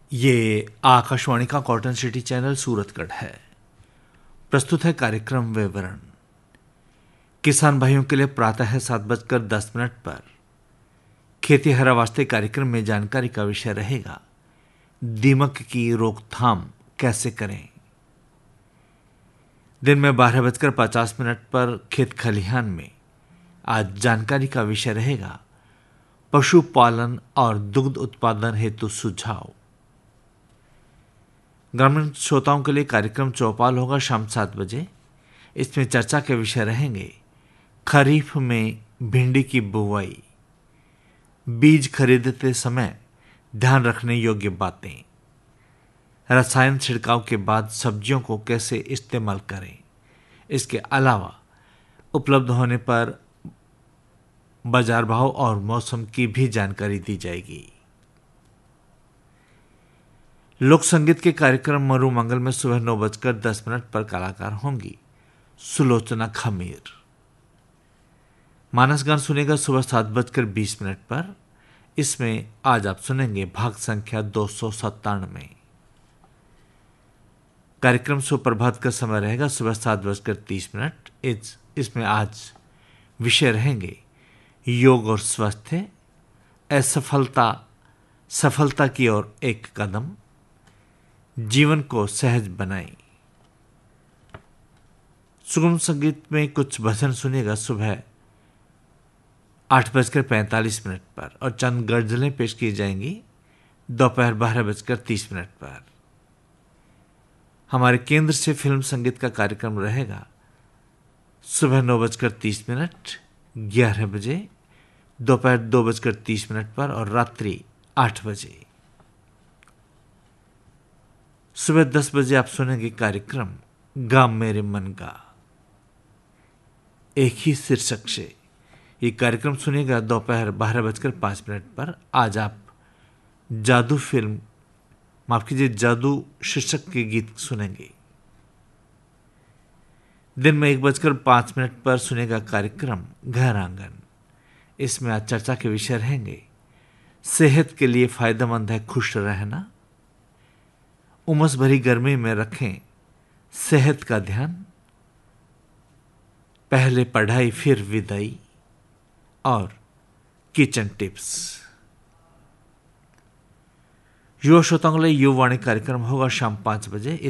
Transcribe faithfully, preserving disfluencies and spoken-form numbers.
ये आकाशवाणी का cotton city channel Suratgarh है। प्रस्तुत है कार्यक्रम विवरण। किसान भाइयों के लिए प्रातः है सात बजकर दस मिनट पर खेती हरा वास्ते कार्यक्रम में जानकारी का विषय रहेगा, दीमक की रोकथाम कैसे करें। दिन में बारह बजकर पचास मिनट पर खेत खलिहान में आज जानकारी का विषय रहेगा, पशुपालन और दुग्ध उत्पादन हेतु सुझाव। ग्रामीण श्रोताओं के लिए कार्यक्रम चौपाल होगा शाम सात बजे। इसमें चर्चा के विषय रहेंगे, खरीफ में भिंडी की बुवाई, बीज खरीदते समय ध्यान रखने योग्य बातें, रसायन छिड़काव के बाद सब्जियों को कैसे इस्तेमाल करें। इसके अलावा उपलब्ध होने पर बाजार भाव और मौसम की भी जानकारी दी जाएगी। लोक संगीत के कार्यक्रम मरु मंगल में सुबह नौ बजकर दस मिनट पर कलाकार होंगी सुलोचना खमीर। मानस गान सुनेगा सुबह सात बजकर बीस मिनट पर। इसमें आज आप सुनेंगे भाग संख्या दो सौ सत्तानवे। कार्यक्रम सुप्रभात का समय रहेगा सुबह सात बजकर तीस मिनट। इस इसमें आज विषय रहेंगे, योग और स्वास्थ्य, असफलता सफलता की ओर एक कदम, जीवन को सहज बनाएं। सुगम संगीत में कुछ भजन सुनेगा सुबह आठ बजकर पैंतालीस मिनट पर और चंद गजलें पेश की जाएंगी दोपहर बारह बजकर तीस मिनट पर। हमारे केंद्र से फिल्म संगीत का कार्यक्रम रहेगा सुबह नौ बजकर तीस मिनट, ग्यारह बजे, दोपहर दो बजकर तीस मिनट पर और रात्रि आठ बजे। सुबह दस बजे आप सुनेंगे कार्यक्रम गाम मेरे मन का, एक ही शीर्षक से। ये कार्यक्रम सुनेगा दोपहर बारह बजकर पाँच मिनट पर। आज आप जादू फिल्म माफ कीजिए जादू शीर्षक के गीत सुनेंगे। दिन में एक बजकर पाँच मिनट पर सुनेगा कार्यक्रम घर आंगन। इसमें आज चर्चा के विषय रहेंगे, सेहत के लिए फायदेमंद है खुश रहना, उमस भरी गर्मी में रखें सेहत का ध्यान, पहले पढ़ाई फिर विदाई और किचन टिप्स। युवा श्रोताओं के लिए युवावाणी कार्यक्रम होगा शाम पाँच बजे।